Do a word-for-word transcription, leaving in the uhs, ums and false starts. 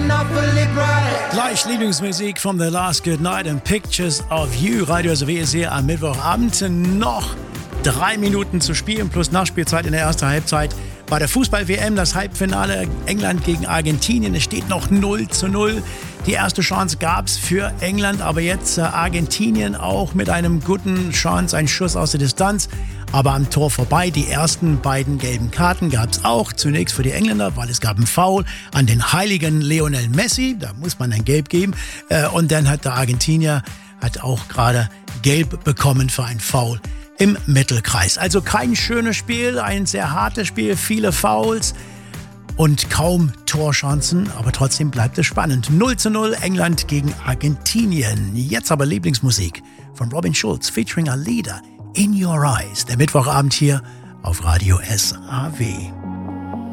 Gleich Lieblingsmusik von The Last Good Night and Pictures of You. Radio S W ist hier am Mittwochabend. Noch drei Minuten zu spielen plus Nachspielzeit in der ersten Halbzeit. Bei der Fußball-W M, das Halbfinale England gegen Argentinien. Es steht noch null zu null. Die erste Chance gab es für England, aber jetzt äh, Argentinien auch mit einem guten Chance, ein Schuss aus der Distanz, aber am Tor vorbei. Die ersten beiden gelben Karten gab es auch. Zunächst für die Engländer, weil es gab einen Foul an den heiligen Lionel Messi. Da muss man ein Gelb geben. Äh, und dann hat der Argentinier hat auch gerade Gelb bekommen für ein Foul im Mittelkreis. Also kein schönes Spiel, ein sehr hartes Spiel, viele Fouls und kaum Torchancen, aber trotzdem bleibt es spannend. null zu null England gegen Argentinien. Jetzt aber Lieblingsmusik von Robin Schulz featuring a Leader, In Your Eyes. Der Mittwochabend hier auf Radio S A W.